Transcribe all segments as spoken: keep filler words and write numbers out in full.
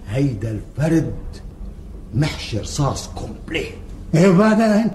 هيدا الفرد محشي رصاص كومبلي. ايه وبعدين؟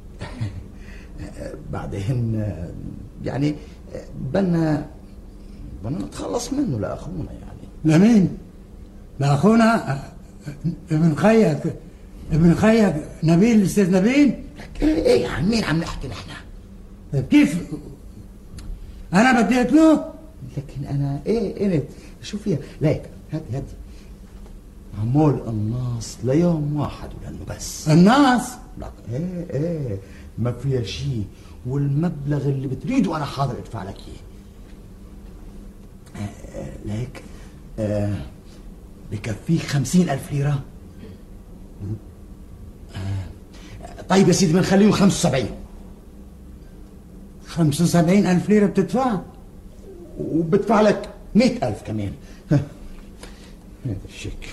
بعدين يعني بدنا بدنا نتخلص منه لاخونا. يعني لمين؟ لاخونا ابن خيك ابن خيك نبيل، الاستاذ نبيل؟ ايه عن مين عم نحكي نحن؟ طيب كيف انا بدي اقتله؟ لكن انا ايه انت شو فيها؟ ليك هدي هدي عمول الناس ليوم واحد ولانه بس الناس؟ لك ايه ايه ما فيها شيء، والمبلغ اللي بتريده انا حاضر ادفع لك اياه. آه آه ليك آه بكفيك خمسين ألف ليرة. آه طيب يا سيدي بنخليهم خمسة وسبعين. خمسة وسبعين ألف ليرة بتدفع؟ وبدفع لك مئة ألف كمان. هذا الشيك.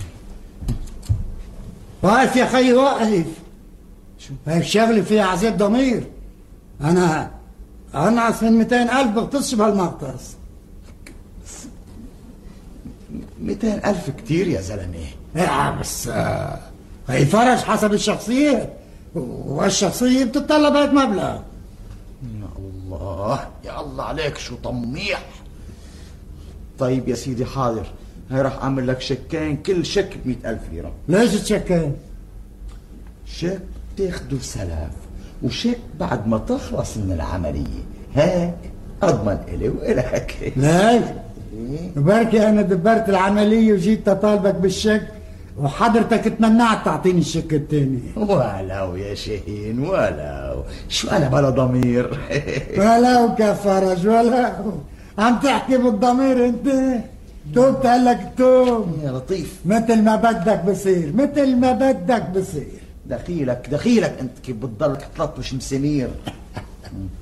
واقف يا خيي واقف. شو هيك شغلة فيها عذاب ضمير. أنا أنعس من مئتين ألف بغطسش بهالمغطس. مئتين ألف كتير يا زلمة. إيه بس هي فرج حسب الشخصية، والشخصية بتتطلب هيك مبلغ. يا الله يا الله عليك شو طميح. طيب يا سيدي حاضر، هي راح اعمل لك شيكين، كل شيك ب مئة ألف ليرة. ليش تشيكين؟ شيك تاخده سلف، وشيك بعد ما تخلص من العملية، هيك اضمن الي والك. ليش؟ بركي انا دبرت العملية وجيت تطالبك بالشيك وحضرتك تمنعت تعطيني الشيك الثاني. ولو يا شاهين ولو، شو انا بلا ضمير. ولو كفرج ولو عم تحكي بالضمير انت. توب قالك توب يا لطيف، مثل ما بدك بصير، مثل ما بدك بصير. دخيلك دخيلك انت كيف بتضلك تلطش مسامير.